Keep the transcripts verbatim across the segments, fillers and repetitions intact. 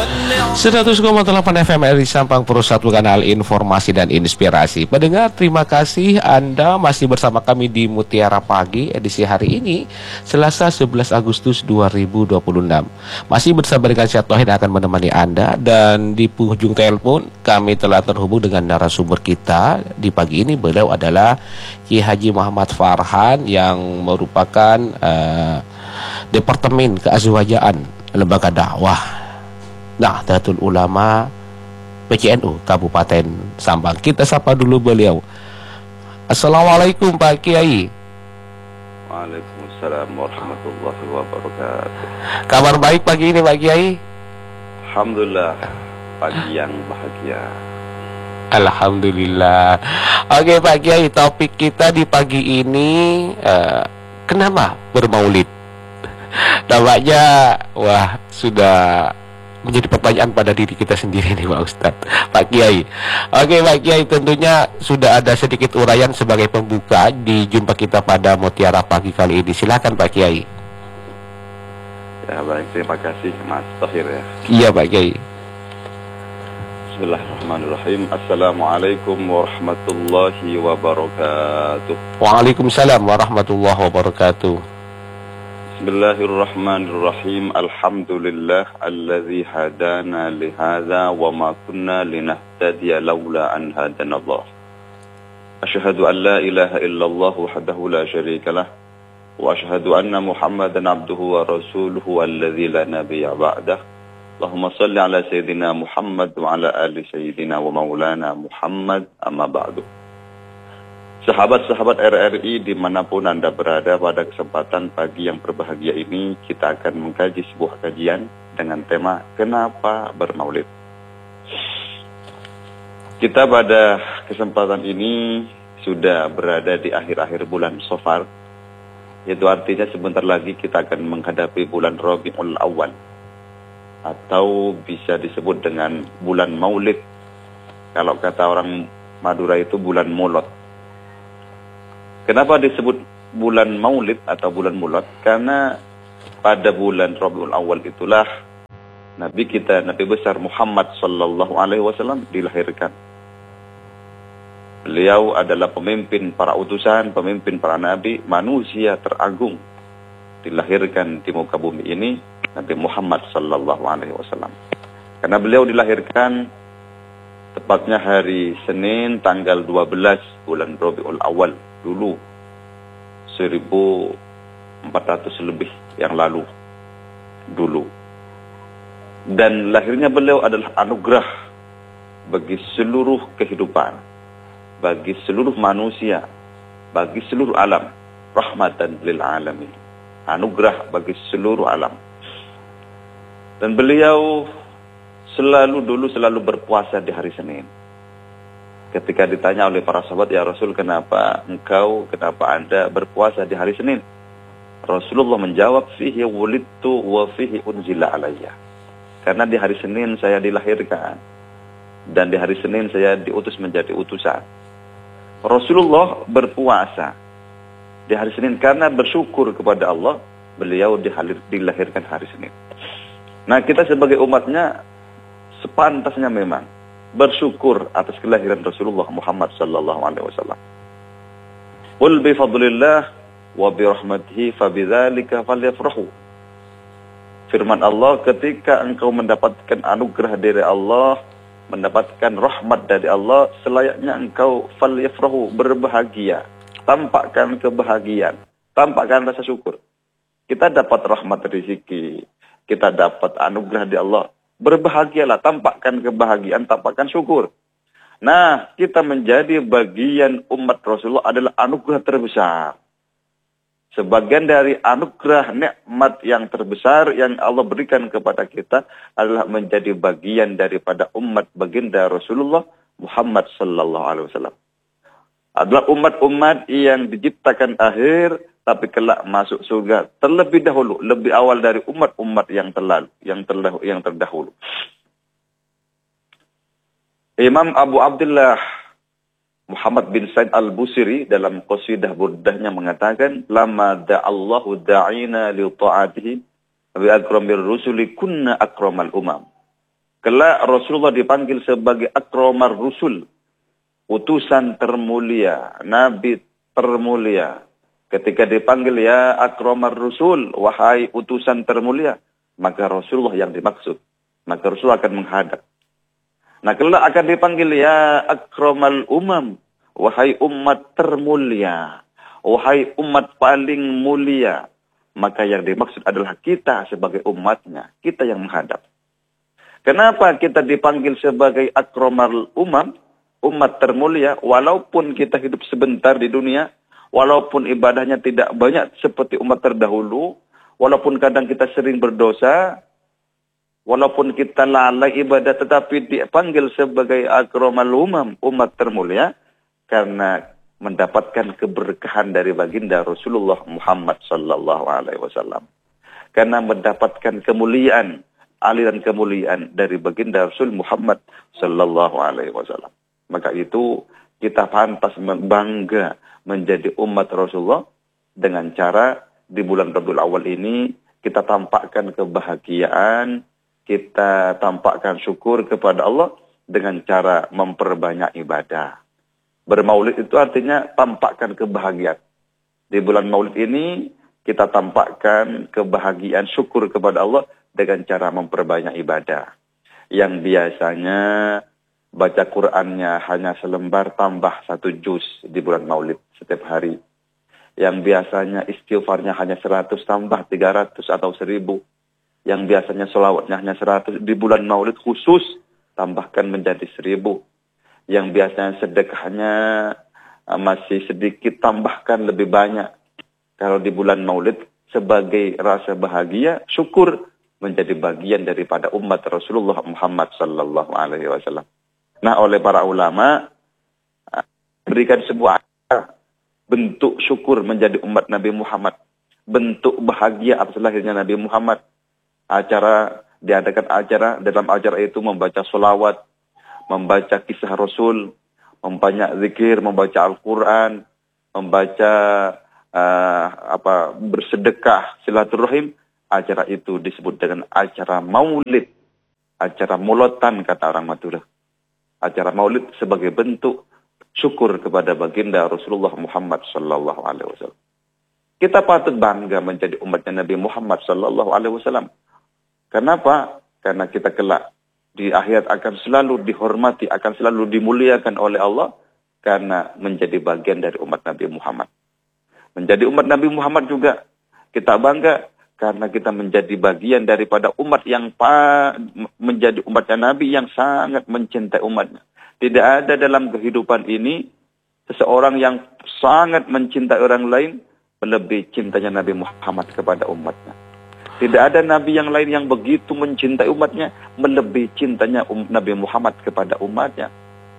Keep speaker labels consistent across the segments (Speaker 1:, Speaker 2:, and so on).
Speaker 1: seratus koma delapan F M R I Sampang Pusat, kanal informasi dan inspirasi. Pendengar, terima kasih Anda masih bersama kami di Mutiara Pagi edisi hari ini, Selasa sebelas Agustus dua ribu dua puluh enam. Masih bersama dengan saya Tauhid akan menemani Anda, dan di penghujung telepon kami telah terhubung dengan narasumber kita di pagi ini. Beliau adalah Kiai Haji Muhammad Farhan yang merupakan uh, Departemen Keazwajaan Lembaga Dakwah Nahdlatul Ulama P C N U Kabupaten Sampang. Kita sapa dulu beliau. Assalamualaikum Pak Kiai.
Speaker 2: Waalaikumsalam warahmatullahi wabarakatuh.
Speaker 1: Kabar baik pagi ini Pak Kiai?
Speaker 2: Alhamdulillah, pagi yang bahagia.
Speaker 1: Alhamdulillah. Oke Pak Kiai, topik kita di pagi ini uh, kenapa bermaulid? Nampaknya wah sudah menjadi pertanyaan pada diri kita sendiri nih Pak Ustadz, Pak Kiai. Oke Pak Kiai, tentunya sudah ada sedikit uraian sebagai pembuka di jumpa kita pada Mutiara Pagi kali ini. Silakan Pak Kiai.
Speaker 2: Ya baik, terima kasih Mas Tahir ya.
Speaker 1: Iya Pak Kiai.
Speaker 2: Bismillahirrahmanirrahim. Assalamualaikum warahmatullahi wabarakatuh.
Speaker 1: Waalaikumsalam warahmatullahi wabarakatuh.
Speaker 2: Bismillahirrahmanirrahim. Alhamdulillah alladzi hadana lihadza wa ma kunna linahtadiya laula an hadanallah. Asyhadu an la ilaha illallah wahdahu la syarikalah wa asyhadu anna Muhammadan abduhu wa rasuluhu alladzi la nabiyya ba'dah. Allahumma shalli ala sayyidina Muhammad wa ala ali sayyidina wa maulana Muhammad, amma ba'du. Sahabat-sahabat R R I dimanapun Anda berada, pada kesempatan pagi yang berbahagia ini kita akan mengkaji sebuah kajian dengan tema Kenapa Bermaulid. Kita pada kesempatan ini sudah berada di akhir-akhir bulan Safar, yaitu artinya sebentar lagi kita akan menghadapi bulan Rabiul Awal, atau bisa disebut dengan bulan Maulid. Kalau kata orang Madura itu bulan Mulot. Kenapa disebut bulan Maulid atau bulan Mulad? Karena pada bulan Rabiul Awal itulah Nabi kita, Nabi besar Muhammad sallallahu alaihi wasallam dilahirkan. Beliau adalah pemimpin para utusan, pemimpin para nabi, manusia teragung. Dilahirkan di muka bumi ini Nabi Muhammad sallallahu alaihi wasallam. Karena beliau dilahirkan tepatnya hari Senin tanggal dua belas bulan Rabiul Awal dulu, seribu empat ratus lebih yang lalu dulu. Dan lahirnya beliau adalah anugerah bagi seluruh kehidupan, bagi seluruh manusia, bagi seluruh alam, rahmatan lil alamin, anugerah bagi seluruh alam. Dan beliau selalu dulu selalu berpuasa di hari Senin. Ketika ditanya oleh para sahabat, ya Rasul, kenapa engkau, kenapa anda berpuasa di hari Senin? Rasulullah menjawab, fihi wulidtu wa fihi unzila alayya. Karena di hari Senin saya dilahirkan, dan di hari Senin saya diutus menjadi utusan. Rasulullah berpuasa di hari Senin karena bersyukur kepada Allah, beliau dilahirkan hari Senin. Nah, kita sebagai umatnya sepantasnya memang bersyukur atas kelahiran Rasulullah Muhammad sallallahu alaihi wasallam. Qul bi fadlillah wa bi rahmatihi fabidzalika falyafrahu. Firman Allah, ketika engkau mendapatkan anugerah dari Allah, mendapatkan rahmat dari Allah, selayaknya engkau falyafrahu, berbahagia, tampakkan kebahagiaan, tampakkan rasa syukur. Kita dapat rahmat rezeki, kita dapat anugerah dari Allah, berbahagialah, tampakkan kebahagiaan, tampakkan syukur. Nah, kita menjadi bagian umat Rasulullah adalah anugerah terbesar. Sebagian dari anugerah nikmat yang terbesar yang Allah berikan kepada kita adalah menjadi bagian daripada umat baginda Rasulullah Muhammad sallallahu alaihi wasallam. Adalah umat-umat yang diciptakan akhir tapi kelak masuk surga terlebih dahulu, lebih awal dari umat-umat yang terlalu, yang terlalu, yang terdahulu. Imam Abu Abdullah Muhammad bin Sa'id al-Busiri dalam qasidah burdahnya mengatakan, lama da'allahu da'ina li ta'atihi wa akramir rusuli kunna akramal umam. Kelak Rasulullah dipanggil sebagai akramar rusul, utusan termulia, nabi termulia. Ketika dipanggil ya akramar rusul, wahai utusan termulia, maka Rasulullah yang dimaksud. Maka Rasulullah akan menghadap. Nah, kelak akan dipanggil ya akramal umam, wahai umat termulia, wahai umat paling mulia. Maka yang dimaksud adalah kita sebagai umatnya, kita yang menghadap. Kenapa kita dipanggil sebagai akramal umam, umat termulia, walaupun kita hidup sebentar di dunia, walaupun ibadahnya tidak banyak seperti umat terdahulu, walaupun kadang kita sering berdosa, walaupun kita lalai ibadah, tetapi dipanggil sebagai akramal umam, umat termulia, karena mendapatkan keberkahan dari baginda Rasulullah Muhammad sallallahu alaihi wasallam. Karena mendapatkan kemuliaan, aliran kemuliaan dari baginda Rasul Muhammad sallallahu alaihi wasallam. Maka itu kita pantas bangga menjadi umat Rasulullah dengan cara di bulan Rabiul Awal ini kita tampakkan kebahagiaan, kita tampakkan syukur kepada Allah dengan cara memperbanyak ibadah. Bermaulid itu artinya tampakkan kebahagiaan. Di bulan Maulid ini kita tampakkan kebahagiaan syukur kepada Allah dengan cara memperbanyak ibadah. Yang biasanya baca Qur'annya hanya selembar tambah satu juz di bulan Maulid setiap hari. Yang biasanya istighfarnya hanya seratus tambah tiga ratus atau seribu. Yang biasanya sholawatnya hanya seratus, di bulan Maulid khusus tambahkan menjadi seribu. Yang biasanya sedekahnya masih sedikit, tambahkan lebih banyak. Kalau di bulan Maulid sebagai rasa bahagia, syukur menjadi bagian daripada umat Rasulullah Muhammad sallallahu alaihi wasallam. Nah, oleh para ulama berikan sebuah bentuk syukur menjadi umat Nabi Muhammad, bentuk bahagia atas lahirnya Nabi Muhammad. Acara, diadakan acara, dalam acara itu membaca sholawat, membaca kisah Rasul, membanyak zikir, membaca Al-Quran, membaca uh, apa bersedekah, silaturahim. Acara itu disebut dengan acara maulid, acara mulotan kata orang Madura. Acara maulid sebagai bentuk syukur kepada baginda Rasulullah Muhammad sallallahu alaihi wasallam. Kita patut bangga menjadi umatnya Nabi Muhammad sallallahu alaihi wasallam. Kenapa? Karena kita kelak di akhirat akan selalu dihormati, akan selalu dimuliakan oleh Allah karena menjadi bagian dari umat Nabi Muhammad. Menjadi umat Nabi Muhammad juga kita bangga karena kita menjadi bagian daripada umat yang pa, menjadi umatnya Nabi yang sangat mencintai umatnya. Tidak ada dalam kehidupan ini seseorang yang sangat mencintai orang lain melebihi cintanya Nabi Muhammad kepada umatnya. Tidak ada nabi yang lain yang begitu mencintai umatnya melebihi cintanya um, Nabi Muhammad kepada umatnya.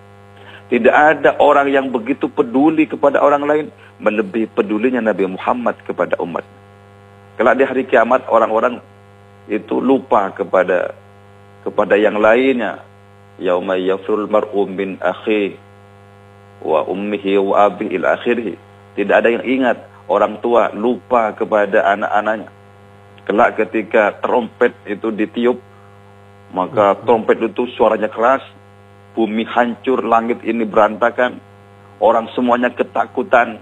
Speaker 2: Tidak ada orang yang begitu peduli kepada orang lain melebihi pedulinya Nabi Muhammad kepada umatnya. Kelak di hari kiamat orang-orang itu lupa kepada kepada yang lainnya. Yauma yafrul mar'u min akhihi wa ummihi wa abihi ila akhirih. Tidak ada yang ingat, orang tua lupa kepada anak-anaknya. Kelak ketika trompet itu ditiup, maka trompet itu suaranya keras, bumi hancur, langit ini berantakan, orang semuanya ketakutan,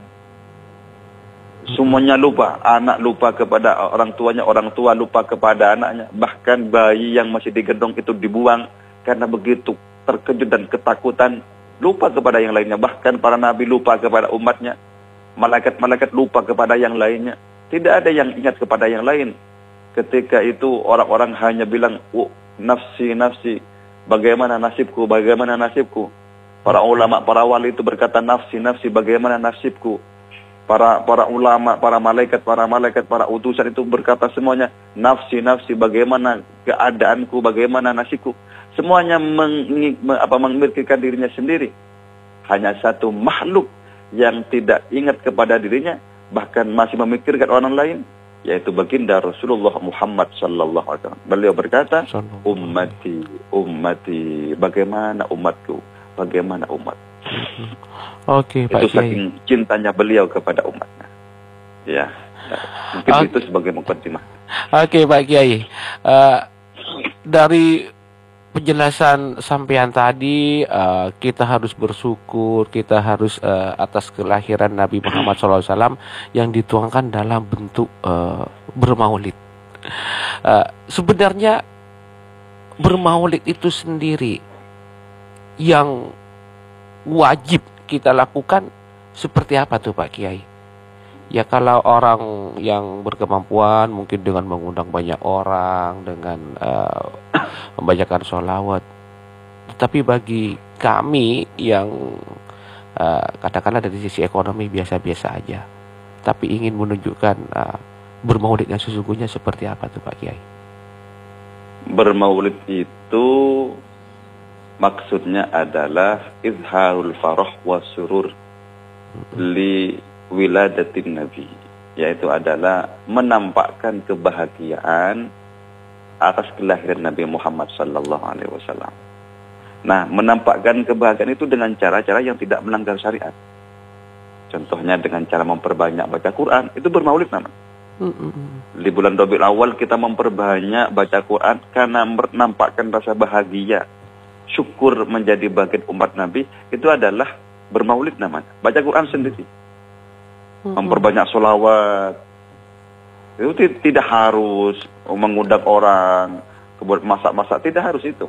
Speaker 2: semuanya lupa, anak lupa kepada orang tuanya, orang tua lupa kepada anaknya, bahkan bayi yang masih digendong itu dibuang karena begitu terkejut dan ketakutan, lupa kepada yang lainnya, bahkan para nabi lupa kepada umatnya, malaikat-malaikat lupa kepada yang lainnya, tidak ada yang ingat kepada yang lain. Ketika itu orang-orang hanya bilang, oh, nafsi, nafsi, bagaimana nasibku, bagaimana nasibku. Para ulama, para wali itu berkata, nafsi, nafsi, bagaimana nasibku. Para para ulama, para malaikat, para malaikat, para utusan itu berkata semuanya, nafsi, nafsi, bagaimana keadaanku, bagaimana nasibku. Semuanya meng, apa, memikirkan dirinya sendiri. Hanya satu makhluk yang tidak ingat kepada dirinya, bahkan masih memikirkan orang lain, yaitu baginda Rasulullah Muhammad sallallahu alaihi wasallam. Beliau berkata, ummati, ummati, bagaimana umatku, bagaimana umat.
Speaker 1: Oke, Pak Kiai.
Speaker 2: Itu saking cintanya beliau kepada umatnya. Ya, mungkin okay. Itu sebagai mukadimah.
Speaker 1: Oke, Pak Kiai. Uh, dari penjelasan sampean tadi, uh, kita harus bersyukur, kita harus uh, atas kelahiran Nabi Muhammad shallallahu alaihi wasallam yang dituangkan dalam bentuk uh, bermaulid. Uh, sebenarnya bermaulid itu sendiri yang wajib kita lakukan seperti apa tuh Pak Kiai? Ya kalau orang yang berkemampuan mungkin dengan mengundang banyak orang, dengan uh, membacakan sholawat. Tapi bagi kami yang uh, katakanlah dari sisi ekonomi biasa-biasa aja, tapi ingin menunjukkan uh, bermaulid yang sesungguhnya seperti apa tuh Pak Kiai?
Speaker 2: Bermaulid itu maksudnya adalah izharul farah wa surur li wiladatin Nabi, yaitu adalah menampakkan kebahagiaan atas kelahiran Nabi Muhammad sallallahu alaihi wasallam. Nah, menampakkan kebahagiaan itu dengan cara-cara yang tidak melanggar syariat. Contohnya dengan cara memperbanyak baca Quran, itu bermaulid namanya. Di bulan Rabiul Awal kita memperbanyak baca Quran karena menampakkan rasa bahagia, syukur menjadi bagian umat Nabi, itu adalah bermaulid namanya. Baca Quran sendiri. Memperbanyak sholawat itu tidak harus mengundang orang kemudian masak-masak, tidak harus itu.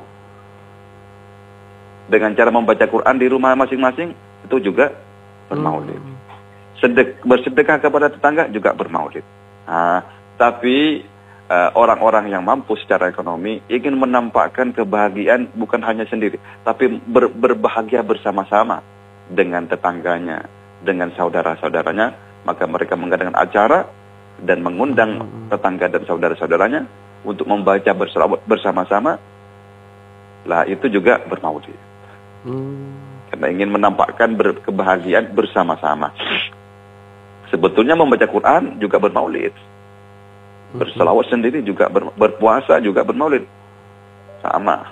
Speaker 2: Dengan cara membaca Quran di rumah masing-masing itu juga bermaulid. Sedek, bersedekah kepada tetangga juga bermaulid. Nah, tapi uh, orang-orang yang mampu secara ekonomi ingin menampakkan kebahagiaan bukan hanya sendiri, tapi ber, berbahagia bersama-sama dengan tetangganya, dengan saudara-saudaranya. Maka mereka mengadakan acara dan mengundang tetangga dan saudara-saudaranya untuk membaca berselawat bersama-sama. Lah itu juga bermaulid. Hmm. Karena ingin menampakkan ber- kebahagiaan bersama-sama. Sebetulnya membaca Quran juga bermaulid. Berselawat sendiri juga ber- berpuasa juga bermaulid. Sama.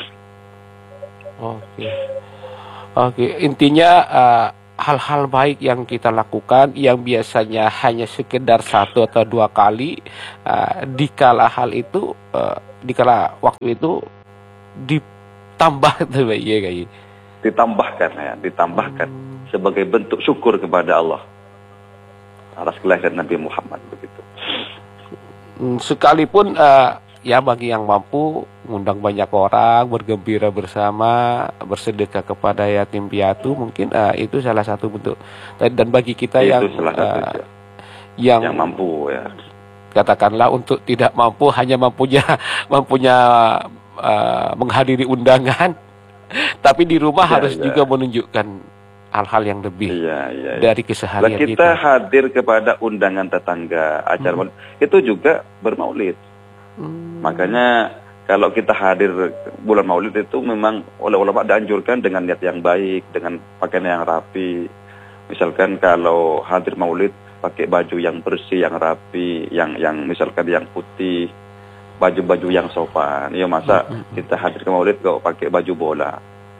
Speaker 1: Oke. Oke, intinya uh... hal-hal baik yang kita lakukan yang biasanya hanya sekedar satu atau dua kali, uh, dikala hal itu, uh, dikala waktu itu ditambah tuh ya kayak
Speaker 2: ditambahkan ya, ditambahkan hmm. sebagai bentuk syukur kepada Allah atas kelahiran Nabi Muhammad begitu.
Speaker 1: Sekalipun uh, ya bagi yang mampu ngundang banyak orang, bergembira bersama, bersedekah kepada yatim piatu, mungkin uh, itu salah satu bentuk. Dan bagi kita itu yang uh, yang,
Speaker 2: yang mampu ya,
Speaker 1: katakanlah untuk tidak mampu hanya mampunya mampunya uh, menghadiri undangan, tapi di rumah ya, harus ya. juga menunjukkan hal-hal yang lebih ya, ya, ya. dari keseharian
Speaker 2: kita. Kita hadir kepada undangan tetangga, acara hmm. itu juga bermaulid. Hmm. Makanya kalau kita hadir bulan Maulid itu memang oleh ulama dianjurkan dengan niat yang baik, dengan pakaian yang rapi. Misalkan kalau hadir Maulid pakai baju yang bersih, yang rapi, yang yang misalkan yang putih, baju-baju yang sopan. Ya masa hmm. kita hadir ke Maulid kok pakai baju bola,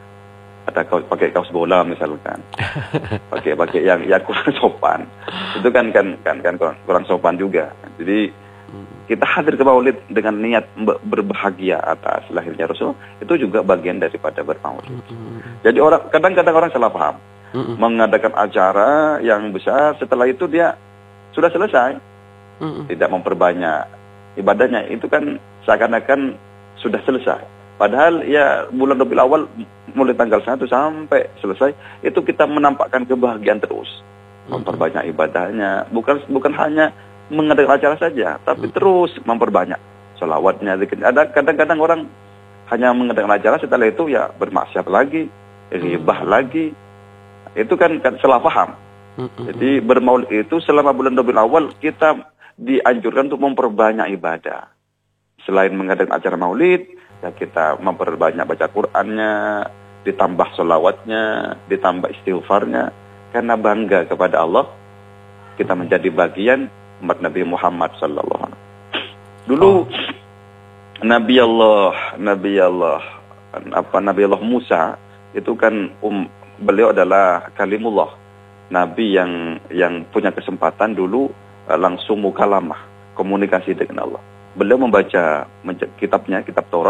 Speaker 2: ada kaos, pakai kaos bola misalkan, pakai pakai yang yang kurang sopan. Itu kan kan kan kan kurang, kurang sopan juga. Jadi kita hadir ke Maulid dengan niat berbahagia atas lahirnya Rasul, itu juga bagian daripada bermaulid. Mm-hmm. Jadi orang kadang-kadang orang salah paham, mm-hmm. mengadakan acara yang besar, setelah itu dia sudah selesai, mm-hmm. tidak memperbanyak ibadahnya, itu kan seakan-akan sudah selesai. Padahal ya bulan Rabiul Awal mulai tanggal satu sampai selesai itu kita menampakkan kebahagiaan terus, mm-hmm. memperbanyak ibadahnya, bukan bukan hanya mengadakan acara saja, tapi hmm. terus memperbanyak sholawatnya. Ada kadang-kadang orang hanya mengadakan acara, setelah itu ya bermaksiat lagi, ribah hmm. lagi. Itu kan, kan salah paham. Hmm. Jadi bermaulid itu selama bulan Rabiul Awal kita dianjurkan untuk memperbanyak ibadah. Selain mengadakan acara maulid, ya kita memperbanyak baca Qur'annya, ditambah sholawatnya, ditambah istighfarnya, karena bangga kepada Allah kita menjadi bagian umat Nabi Muhammad sallallahu alaihi wasallam. Dulu oh. Nabi Allah, Nabi Allah apa Nabi Allah Musa itu kan um, beliau adalah kalimullah. Nabi yang yang punya kesempatan dulu uh, langsung mukalamah, komunikasi dengan Allah. Beliau membaca kitabnya, kitab Taurat,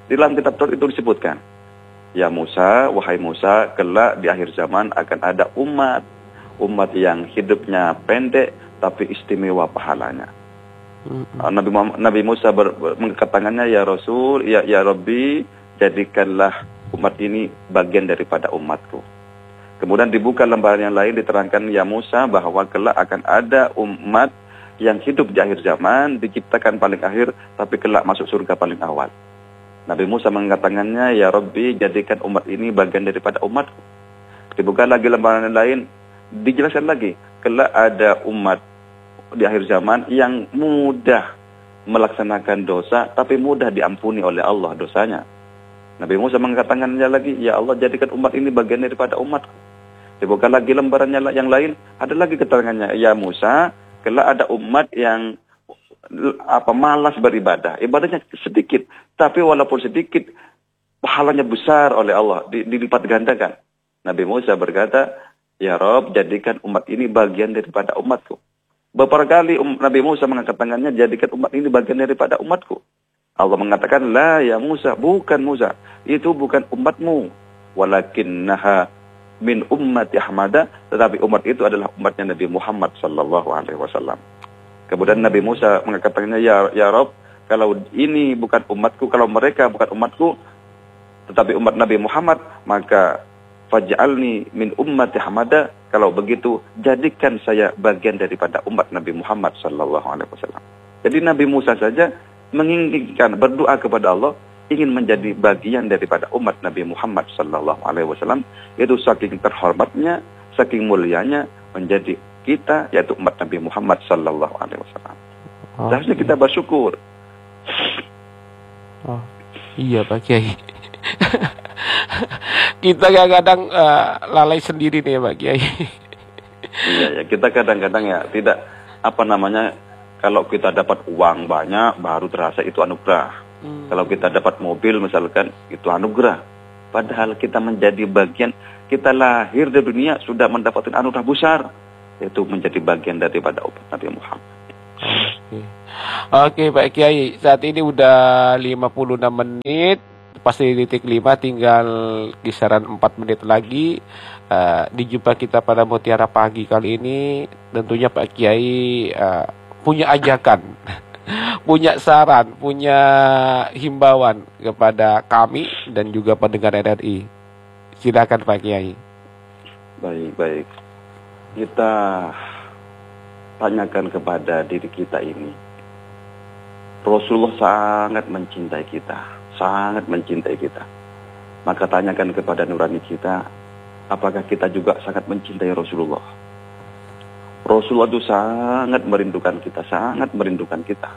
Speaker 2: Di dalam kitab Taurat itu disebutkan, ya Musa, wahai Musa, kelak di akhir zaman akan ada umat, umat yang hidupnya pendek tapi istimewa pahalanya. Mm-hmm. Nabi Muhammad, Nabi Musa ber, ber, mengangkat tangannya, ya Rasul, ya ya Rabbi, jadikanlah umat ini bagian daripada umatku. Kemudian dibuka lembaran yang lain, diterangkan, ya Musa, bahwa kelak akan ada umat yang hidup di akhir zaman, diciptakan paling akhir, tapi kelak masuk surga paling awal. Nabi Musa mengangkat tangannya, ya Rabbi, jadikan umat ini bagian daripada umatku. Dibuka lagi lembaran lain, dijelaskan lagi, kelak ada umat di akhir zaman yang mudah melaksanakan dosa, tapi mudah diampuni oleh Allah dosanya. Nabi Musa mengangkat tangannya lagi, ya Allah, jadikan umat ini bagian daripada umatku. Dibuka lagi lembarannya yang lain, ada lagi keterangannya, ya Musa, kelak ada umat yang apa malas beribadah, ibadahnya sedikit, tapi walaupun sedikit pahalanya besar oleh Allah, dilipat gandakan. Nabi Musa berkata, ya Rob, jadikan umat ini bagian daripada umatku. Beberapa kali um, Nabi Musa mengangkat tangannya, jadikan umat ini bagian daripada umatku. Allah mengatakan, la ya Musa, bukan Musa, itu bukan umatmu, walakinnaha min ummati Ahmada, tetapi umat itu adalah umatnya Nabi Muhammad sallallahu alaihi wasallam. Kemudian Nabi Musa mengatakannya, ya, ya Rob, kalau ini bukan umatku, kalau mereka bukan umatku, tetapi umat Nabi Muhammad, maka faj'alni min ummati Hamada, kalau begitu jadikan saya bagian daripada umat Nabi Muhammad sallallahu alaihi wasallam. Jadi Nabi Musa saja menginginkan, berdoa kepada Allah, ingin menjadi bagian daripada umat Nabi Muhammad sallallahu alaihi wasallam, yaitu saking terhormatnya, saking mulianya menjadi kita, yaitu umat Nabi Muhammad sallallahu alaihi wasallam. Oh, seharusnya iya. Kita bersyukur.
Speaker 1: Oh, iya Pak Kiai. Kita kadang-kadang uh, lalai sendiri nih Pak Kiai.
Speaker 2: Iya ya, kita kadang-kadang ya tidak apa namanya, kalau kita dapat uang banyak baru terasa itu anugerah. Hmm. Kalau kita dapat mobil misalkan, itu anugerah. Padahal kita menjadi bagian, kita lahir di dunia sudah mendapatkan anugerah besar, yaitu menjadi bagian daripada umat Nabi Muhammad.
Speaker 1: Oke, Oke Pak Kiai, saat ini udah lima puluh enam menit, pasti titik lima, tinggal kisaran empat menit lagi. Uh, dijumpa kita pada Mutiara Pagi kali ini, tentunya Pak Kiai uh, punya ajakan, punya saran, punya himbauan kepada kami dan juga pendengar R R I. Silakan Pak Kiai.
Speaker 2: Baik, baik. Kita tanyakan kepada diri kita ini. Rasulullah sangat mencintai kita, sangat mencintai kita. Maka tanyakan kepada nurani kita, apakah kita juga sangat mencintai Rasulullah? Rasulullah itu sangat merindukan kita, sangat merindukan kita.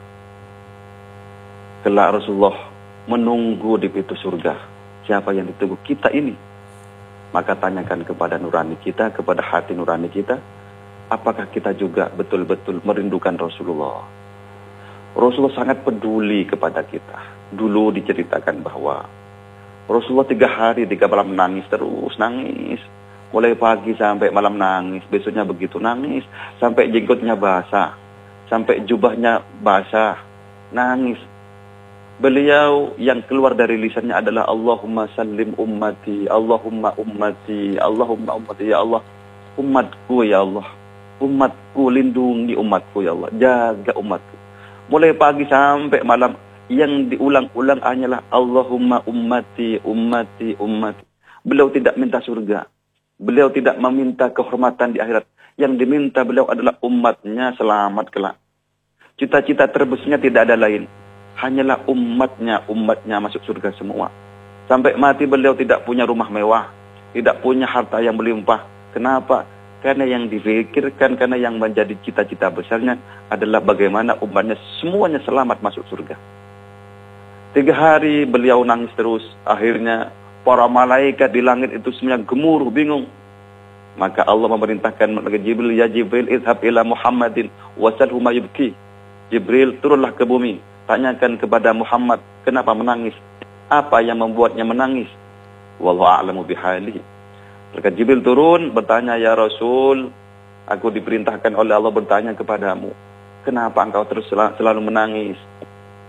Speaker 2: Kelak Rasulullah menunggu di pintu surga. Siapa yang ditunggu? Kita ini. Maka tanyakan kepada nurani kita, kepada hati nurani kita, apakah kita juga betul-betul merindukan Rasulullah? Rasulullah sangat peduli kepada kita. Dulu diceritakan bahwa Rasulullah tiga hari, tiga malam nangis terus, nangis. Mulai pagi sampai malam nangis, besoknya begitu nangis, sampai jenggotnya basah, sampai jubahnya basah, nangis. Beliau yang keluar dari lisannya adalah Allahumma sallim ummati, Allahumma ummati, Allahumma ummati, ya Allah, umatku ya Allah, umatku, lindungi umatku ya Allah, jaga umatku. Mulai pagi sampai malam, yang diulang-ulang hanyalah Allahumma ummati, ummati, ummati. Beliau tidak minta surga, beliau tidak meminta kehormatan di akhirat. Yang diminta beliau adalah umatnya selamat kelak. Cita-cita terbesarnya tidak ada lain, hanyalah umatnya, umatnya masuk surga semua. Sampai mati beliau tidak punya rumah mewah, tidak punya harta yang melimpah. Kenapa? Karena yang dipikirkan, karena yang menjadi cita-cita besarnya adalah bagaimana umatnya semuanya selamat masuk surga. Tiga hari beliau nangis terus. Akhirnya para malaikat di langit itu semuanya gemuruh, bingung. Maka Allah memerintahkan malaikat Jibril, ya Jibril, idhab ila Muhammadin wasalhu ma yubki. Jibril, turunlah ke bumi, tanyakan kepada Muhammad, kenapa menangis? Apa yang membuatnya menangis? Wallahu a'lamu bihalihi. Malaikat Jibril turun, bertanya, ya Rasul, aku diperintahkan oleh Allah bertanya kepadamu, kenapa engkau terus sel selalu menangis?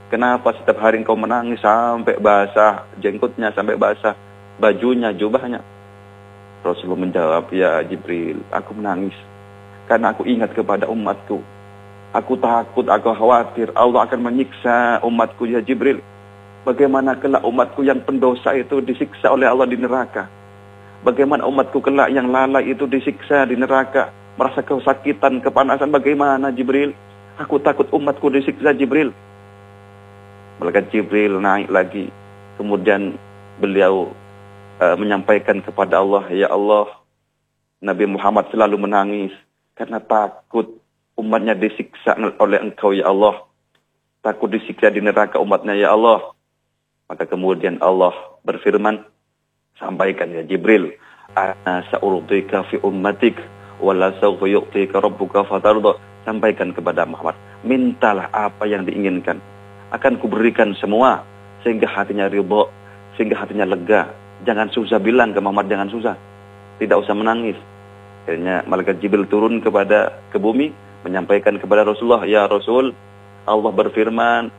Speaker 2: Kenapa setiap hari engkau menangis sampai basah jenggotnya, sampai basah bajunya, jubahnya? Rasulullah menjawab, ya Jibril, aku menangis karena aku ingat kepada umatku. Aku takut, aku khawatir Allah akan menyiksa umatku, ya Jibril. Bagaimana kelak umatku yang pendosa itu disiksa oleh Allah di neraka? Bagaimana umatku kelak yang lalai itu disiksa di neraka, merasa kesakitan, kepanasan? Bagaimana Jibril? Aku takut umatku disiksa, Jibril. Malaikat Jibril naik lagi. Kemudian beliau uh, menyampaikan kepada Allah, ya Allah, Nabi Muhammad selalu menangis karena takut umatnya disiksa oleh engkau, ya Allah. Takut disiksa di neraka umatnya, ya Allah. Maka kemudian Allah berfirman, sampaikan ya Jibril, ana sa'urtika fi ummatik wala sawfa yu'tika rabbuka fatarda. Sampaikan kepada Muhammad, mintalah apa yang diinginkan, akan kuberikan semua sehingga hatinya ridho, sehingga hatinya lega. Jangan susah, bilang ke Muhammad, jangan susah, tidak usah menangis. Akhirnya malaikat Jibril turun kepada ke bumi, menyampaikan kepada Rasulullah, ya Rasul, Allah berfirman,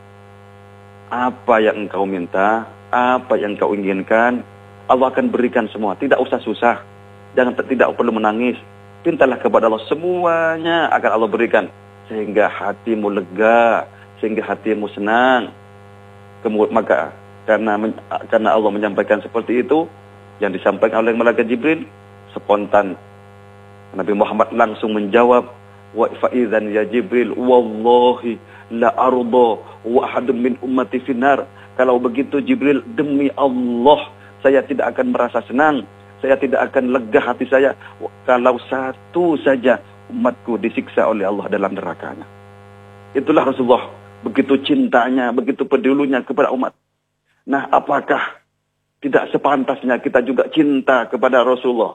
Speaker 2: apa yang engkau minta, apa yang engkau inginkan, Allah akan berikan semua. Tidak usah susah, jangan tidak perlu menangis. Mintalah kepada Allah, semuanya akan Allah berikan, sehingga hatimu lega, sehingga hatimu senang. Kemudian maka karena karena Allah menyampaikan seperti itu, yang disampaikan oleh malaikat Jibril, spontan Nabi Muhammad langsung menjawab, wa fa'idzan ya Jibril, wallahi la arda wa ahadun min ummati finnar. Kalau begitu Jibril, demi Allah saya tidak akan merasa senang, saya tidak akan lega hati saya kalau satu saja umatku disiksa oleh Allah dalam nerakanya. Itulah Rasulullah, begitu cintanya, begitu pedulinya kepada umat. Nah, apakah tidak sepantasnya kita juga cinta kepada Rasulullah?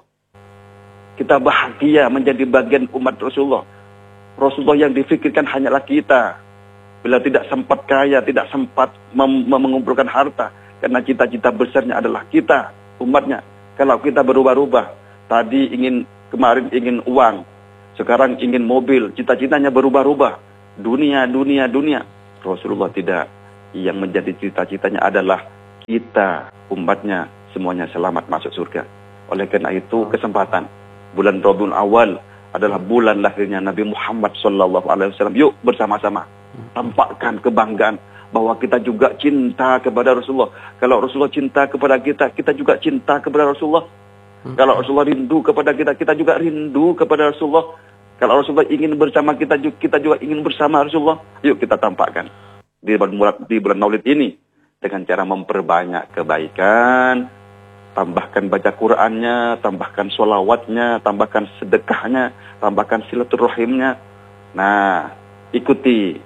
Speaker 2: Kita bahagia menjadi bagian umat Rasulullah. Rasulullah yang difikirkan hanyalah kita. Bila tidak sempat kaya, tidak sempat mem mengumpulkan harta, karena cita-cita besarnya adalah kita, umatnya. Kalau kita berubah-ubah, tadi ingin, kemarin ingin uang, sekarang ingin mobil, cita-citanya berubah-ubah. Dunia, dunia, dunia. Rasulullah tidak. Yang menjadi cita-citanya adalah kita, umatnya, semuanya selamat masuk surga. Oleh karena itu, kesempatan bulan Rabiul Awal adalah bulan lahirnya Nabi Muhammad Sallallahu Alaihi Wasallam. Yuk bersama-sama tampakkan kebanggaan bahwa kita juga cinta kepada Rasulullah. Kalau Rasulullah cinta kepada kita, kita juga cinta kepada Rasulullah. Kalau Rasulullah rindu kepada kita, kita juga rindu kepada Rasulullah. Kalau Rasulullah ingin bersama kita, kita juga ingin bersama Rasulullah. Yuk kita tampakkan di bulan, di bulan Maulid ini dengan cara memperbanyak kebaikan, tambahkan baca Qur'annya, tambahkan sholawatnya, tambahkan sedekahnya, tambahkan silaturahimnya. Nah, ikuti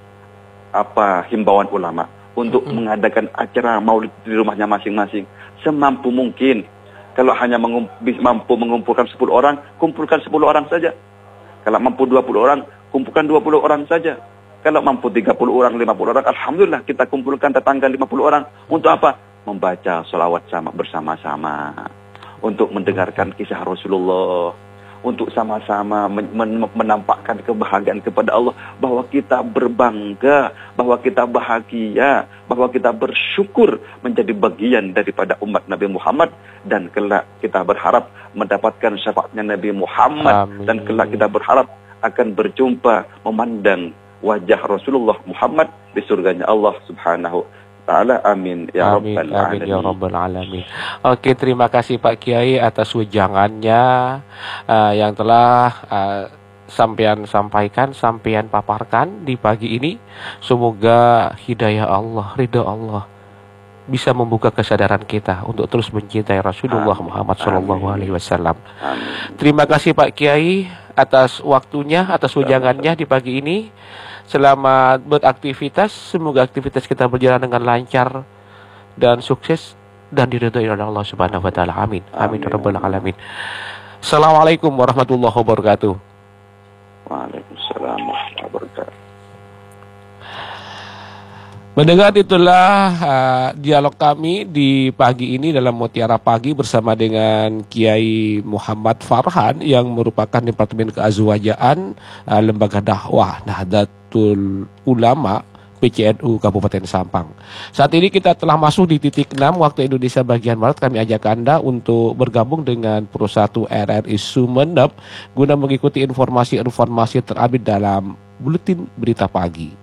Speaker 2: apa himbauan ulama untuk mm-hmm. mengadakan acara maulid di rumahnya masing-masing semampu mungkin. Kalau hanya mengump- mampu mengumpulkan sepuluh orang, kumpulkan sepuluh orang saja. Kalau mampu dua puluh orang, kumpulkan dua puluh orang saja. Kalau mampu tiga puluh orang, lima puluh orang, alhamdulillah kita kumpulkan tetangga lima puluh orang. Untuk apa? Membaca sholawat sama bersama-sama, untuk mendengarkan kisah Rasulullah, untuk sama-sama men- men- menampakkan kebahagiaan kepada Allah, bahwa kita berbangga, bahwa kita bahagia, bahwa kita bersyukur menjadi bagian daripada umat Nabi Muhammad, dan kelak kita berharap mendapatkan syafaatnya Nabi Muhammad. Amin. Dan kelak kita berharap akan berjumpa, memandang wajah Rasulullah Muhammad di surganya Allah Subhanahu Ta'ala. Amin ya
Speaker 1: amin,
Speaker 2: rabbal
Speaker 1: amin,
Speaker 2: alamin.
Speaker 1: Ya rabbal alamin. Oke, terima kasih Pak Kiai atas wejangannya uh, yang telah uh, sampean sampaikan, sampean paparkan di pagi ini. Semoga hidayah Allah, ridha Allah bisa membuka kesadaran kita untuk terus mencintai Rasulullah amin. Muhammad Sallallahu Alaihi Wasallam. Terima kasih Pak Kiai atas waktunya, atas wejangannya di pagi ini. Selamat beraktivitas, semoga aktivitas kita berjalan dengan lancar dan sukses dan diridhoi oleh Allah Subhanahu wa taala. Amin. Amin ya rabbal alamin. Assalamualaikum warahmatullahi wabarakatuh.
Speaker 2: Waalaikumsalam warahmatullahi wabarakatuh.
Speaker 1: Mendengar itulah uh, dialog kami di pagi ini dalam Mutiara Pagi bersama dengan Kiai Muhammad Farhan yang merupakan Departemen Keazwajaan uh, Lembaga Dakwah Nahdlatul Ulama P C N U Kabupaten Sampang. Saat ini kita telah masuk di titik enam waktu Indonesia bagian Barat. Kami ajak Anda untuk bergabung dengan Pro satu R R I Sumeneb guna mengikuti informasi-informasi terupdate dalam Buletin Berita Pagi.